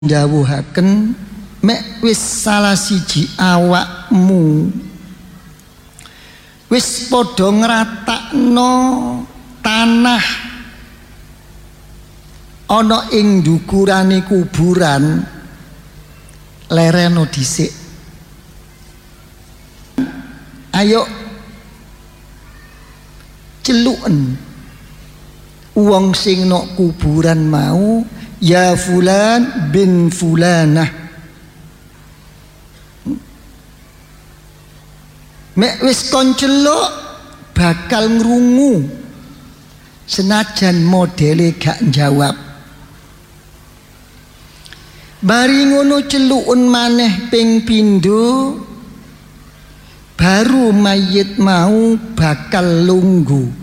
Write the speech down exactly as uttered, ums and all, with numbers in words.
ndawuhaken mek wis salah siji awakmu wis padha ngratakno tanah ana ing ndukurane kuburan, lereno dhisik. Ayo celuken wong sing nok kuburan mau, ya fulan bin fulanah. Mek wis kon celuk bakal ngrungu senajan modele gak jawab. Bari ngono celukun maneh ping pindho, baru mayit mau bakal lungguh.